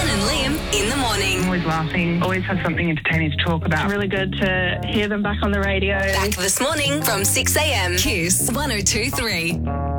and Liam in the morning. Always laughing, always have something entertaining to talk about. Really good to hear them back on the radio. Back this morning from 6 a.m. Kiss 102.3.